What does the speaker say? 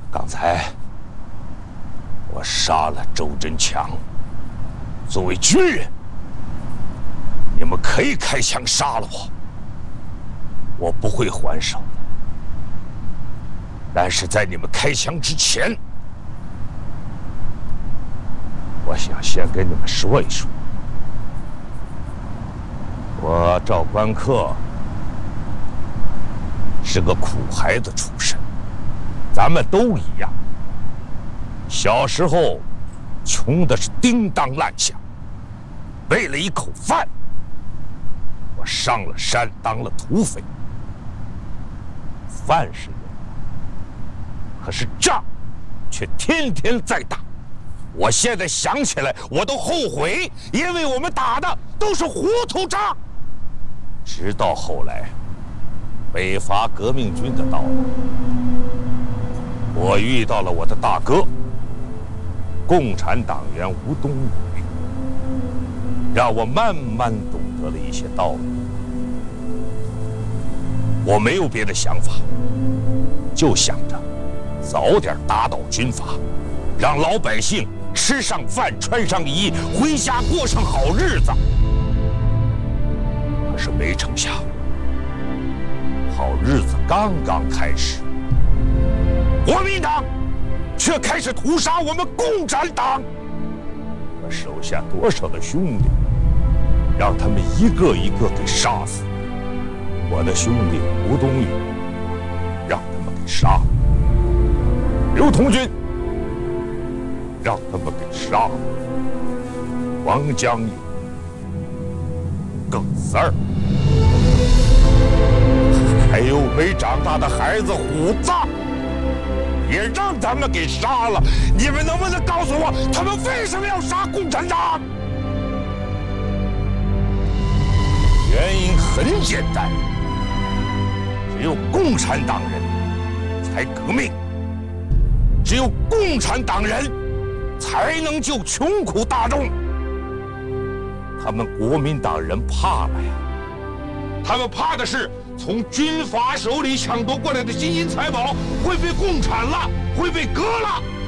刚才我杀了周振强，作为军人，你们可以开枪杀了我，我不会还手的。但是在你们开枪之前，我想先跟你们说一说，我赵关克是个苦孩子出身，咱们都一样。小时候穷的是叮当乱响，为了一口饭，我上了山当了土匪。饭是有，可是仗却天天在打。我现在想起来我都后悔，因为我们打的都是糊涂仗。直到后来北伐革命军的到来，我遇到了我的大哥共产党员吴东宇，让我慢慢懂得了一些道理。我没有别的想法，就想着早点打倒军阀，让老百姓吃上饭穿上衣，回家过上好日子。可是没成想，好日子刚刚开始，国民党却开始屠杀我们共产党。我手下多少的兄弟，让他们一个一个给杀死。我的兄弟吴东宇，让他们给杀了；刘同军，让他们给杀了；王江勇、耿三儿，还有没长大的孩子虎子，也让他们给杀了。你们能不能告诉我，他们为什么要杀共产党？原因很简单，只有共产党人才革命，只有共产党人才能救穷苦大众。他们国民党人怕了呀，他们怕的是从军阀手里抢夺过来的金银财宝会被共产了，会被割了。